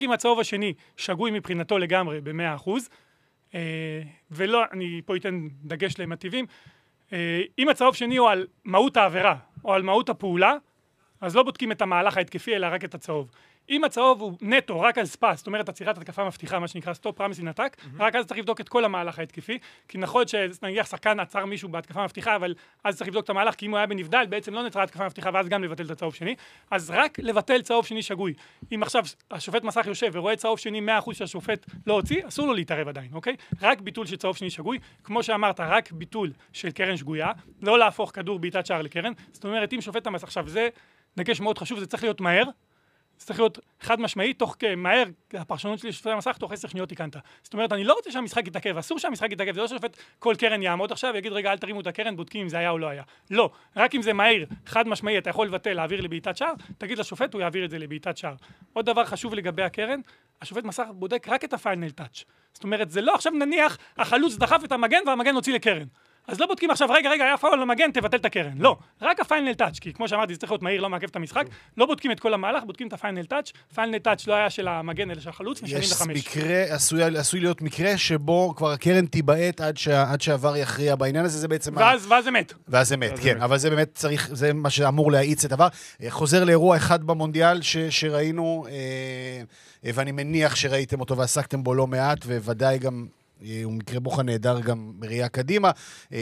אם הצהוב השני שגוי מבחינתו לגמרי ב-100%, ולא, אני פה אתן דגש למטיבים, אם הצהוב שני הוא על מהות העבירה או על מהות הפעולה, אז לא בודקים את המהלך ההתקפי, אלא רק את הצהוב. אם הצהוב הוא נטו, רק על ספס, זאת אומרת, עצירת התקפה מבטיחה, מה שנקרא סטופ פרמיס אין אטאק, רק אז צריך לבדוק את כל המהלך ההתקפי, כי נכון שנניח שחקן עצר מישהו בהתקפה מבטיחה, אבל אז צריך לבדוק את המהלך, כי אם הוא היה בנבדל, בעצם לא נעצרה התקפה מבטיחה, ואז גם לבטל את הצהוב שני. אז רק לבטל צהוב שני שגוי. אם עכשיו השופט מסך יושב ורואה צהוב שני 100% שהשופט לא הוציא, אסור לו להתערב עדיין, אוקיי? רק ביטול של צהוב שני שגוי, כמו שאמרת, רק ביטול של קרן שגויה, לא להפוך כדור בעיטת שער לקרן. זאת אומרת, אם שופט המסך, עכשיו זה דגש מאוד חשוב, זה צריך להיות מהר. זה צריך להיות חד משמעי, תוך מהר, הפרשנות שלי שופט המסך, תוך 10 שניות תיקנת. זאת אומרת, אני לא רוצה שהמשחק יתעכב, אסור שהמשחק יתעכב, זה לא שופט כל קרן יעמוד עכשיו, ויגיד, רגע, אל תרימו את הקרן, בודקים אם זה היה או לא היה. לא, רק אם זה מהר, חד משמעי, אתה יכול לבטל, להעביר לבעיטת שער, תגיד לשופט, הוא יעביר את זה לבעיטת שער. עוד דבר חשוב לגבי הקרן, השופט מסך בודק רק את הפיינל טאץ'. זאת אומרת, זה לא עכשיו נניח, החלוץ דחף את המגן והמגן הוציא לקרן. אז לא בודקים עכשיו, רגע, היה פאול למגן, תבטל את הקרן. לא, רק הפיינל טאץ', כי כמו שאמרתי, זה צריך להיות מהיר, לא מעכב את המשחק. לא בודקים את כל המהלך, בודקים את הפיינל טאץ'. פיינל טאץ' לא היה של המגן, אלא של החלוץ, משנים ל5. יש מקרה, עשוי להיות מקרה שבו כבר הקרן תיבעט עד שהעבר יכריע בעניין הזה, זה בעצם... ואז זה מת. ואז זה מת, כן. אבל זה באמת צריך, זה מה שאמור להאיץ את הדבר. חוזר לאירוע אחד במונדיאל שראינו, ואני מניח שראיתם אותו ועסקתם בו לא מעט, וודאי גם... הוא מקרה בוחן נהדר גם בראייה קדימה,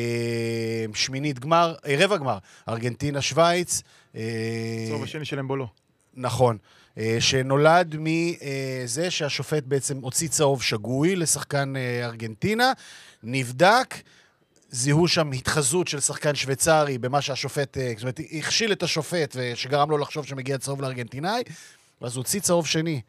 שמינית גמר, רבע גמר, ארגנטינה, שוויץ. צהוב השני של אמבולו. נכון, שנולד מזה שהשופט בעצם הוציא צהוב שגוי לשחקן ארגנטינה, נבדק, זיהו שם התחזות של שחקן שוויצרי במה שהשופט, זאת אומרת, הכשיל את השופט שגרם לו לחשוב שמגיע צהוב לארגנטינאי, ואז הוא הוציא צהוב שני.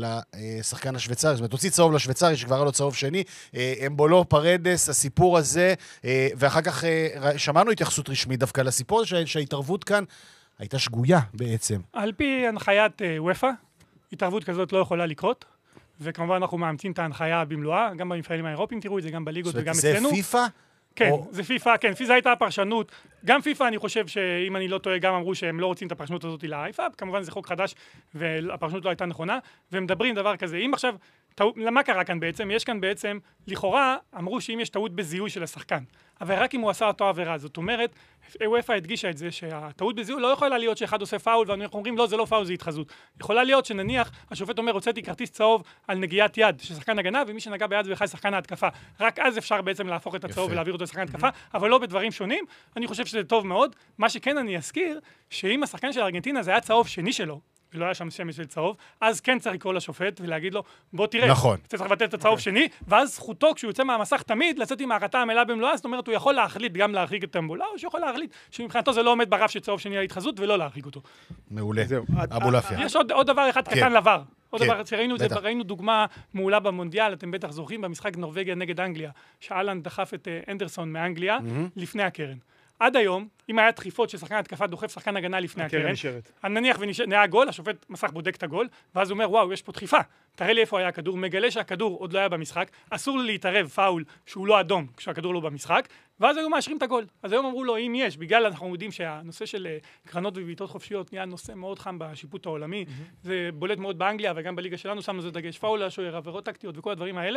לשחקן השוויצרי, זאת אומרת, הוציא צהוב לשוויצרי שכבר היה לו צהוב שני, אמבולו, פרדס, הסיפור הזה, ואחר כך שמענו התייחסות רשמית דווקא לסיפור הזה, שההתערבות כאן הייתה שגויה בעצם. על פי הנחיית וופא, התערבות כזאת לא יכולה לקרות, וכמובן אנחנו מאמצים את ההנחיה במלואה, גם במפעלים האירופיים תראו את זה, גם בליגות וגם אצלנו. זה פיפא? כן, זה פיפא, כן, פיפא הייתה הפרשנות, גם פיפא אני חושב שאם אני לא טועה גם אמרו שהם לא רוצים את הפרשנות הזאת לאייפאב, כמובן זה חוק חדש והפרשנות לא הייתה נכונה, והם מדברים דבר כזה, אם עכשיו, מה קרה כאן בעצם? יש כאן בעצם, לכאורה אמרו שאם יש טעות בזיהוי של השחקן, אבל רק אם הוא עשה אותו עבירה, זאת אומרת, וופא הדגישה את זה שהטעות בזיהוי לא יכולה להיות שאחד עושה פאול ואנחנו אומרים לא, זה לא פאול, זה התחזות. יכולה להיות שנניח השופט אומר, הוצאתי כרטיס צהוב על נגיעת יד של שחקן הגנה, ומי שנגע ביד זה שחקן ההתקפה. רק אז אפשר בעצם להפוך את הצהוב ולהעביר אותו לשחקן התקפה, אבל לא בדברים שונים. אני חושב שזה טוב מאוד. מה שכן אני אזכיר, שאם השחקן של ארגנטינה זה היה צהוב שני שלו, ולא היה שם שמש של צהוב, אז כן צריך לקרוא לשופט ולהגיד לו, בוא תראה, נכון. צריך לבטל את הצהוב שני, ואז זכותו כשהוא יוצא מהמסך תמיד לצאת עם ההחלטה המלאה במלואה, זאת אומרת הוא יכול להחליט גם להרחיק את אמבולה, או שיכול להחליט שמבחינתו זה לא עומד ברף של צהוב שני להתחזות ולא להרחיק אותו. מעולה. אבו לפיה. יש עוד דבר אחד קטן לבר. עוד דבר שראינו זה, ראינו דוגמה מעולה במונדיאל, אתם בטח זוכרים במשחק נורווגיה נגד אנגליה, שאלנד דחף את אנדרסון מאנגליה לפני הקרן. עד היום, אם היה דחיפות ששחקן התקפה דוחף שחקן הגנה לפני הקרן, נניח ונהיה גול, השופט מסך בודק את הגול, ואז הוא אומר, וואו, יש פה דחיפה, תראה לי איפה היה הכדור, מגלה שהכדור עוד לא היה במשחק, אסור לי להתערב פאול שהוא לא אדום כשהכדור לא במשחק, ואז היו מאשרים את הגול. אז היום אמרו לו, אם יש, בגלל אנחנו יודעים שהנושא של קרנות ובעיטות חופשיות נהיה נושא מאוד חם בשיפוט העולמי, זה בולט מאוד באנגליה, וגם בליגה שלנו שמנו זה דגש פאול לשוער, עבירות טקטיות וכל הדברים האלה.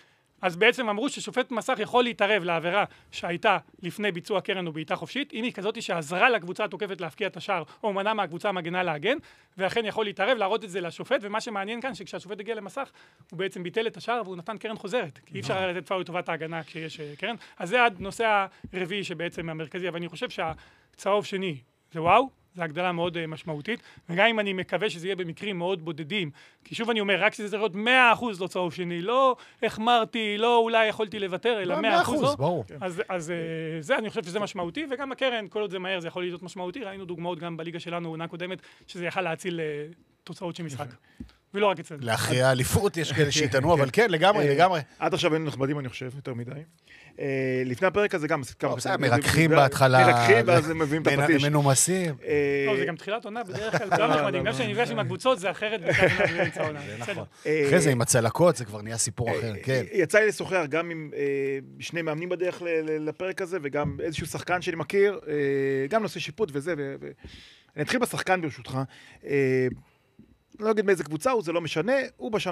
אז בעצם אמרו ששופט מסך יכול להתערב לעבירה שהייתה לפני ביצוע קרן או בעיטה חופשית, אם היא כזאת שעזרה לקבוצה התוקפת להפקיע את השער, או מנע מהקבוצה המגנה להגן, ואכן יכול להתערב, להראות את זה לשופט, ומה שמעניין כאן, שכשהשופט הגיע למסך, הוא בעצם ביטל את השער, והוא נתן קרן חוזרת, כי אי אפשר לתת פאול לטובת ההגנה כשיש קרן. אז זה הנושא הרביעי שבעצם המרכזי, אבל אני חושב שהצהוב שני זה וואו, זו הגדלה מאוד משמעותית, וגם אם אני מקווה שזה יהיה במקרים מאוד בודדים, כי שוב אני אומר, רק שזה צריך להיות 100% לא צהוב שני, לא החמרתי, לא אולי יכולתי לוותר, אלא 100% לא. אז זה, אני חושב שזה משמעותי, וגם הקרן, כל עוד זה מהר, זה יכול להיות משמעותי, ראינו דוגמאות גם בליגה שלנו, עונה קודמת, שזה יכל להציל תוצאות של משחק. ולא רק אצלנו. לאחרי האליפות יש כאלה שיתנו, אבל כן, לגמרי. עד עכשיו היינו נחמדים, אני חושב, יותר מדי. לפני הפרק הזה גם... מרקחים בהתחלה. מרקחים, ואז הם מביאים את הפטיש. מנומסים. לא, זה גם תחילת עונה, בדרך כלל כולם נחמדים. גם שאני נפגש עם הקבוצות, זה אחרת באמצע העונה. אחרי זה, עם הצלקות, זה כבר נהיה סיפור אחר, כן. יצא לי לשוחח גם עם שני מאמנים בדרך לפרק הזה, וגם איזשהו שחקן שאני מכיר, גם נושא שיפוט וזה, אני אתחיל בשחקן ברשותך. לא אגיד מאיזה קבוצה הוא, זה לא משנה, הוא בשנה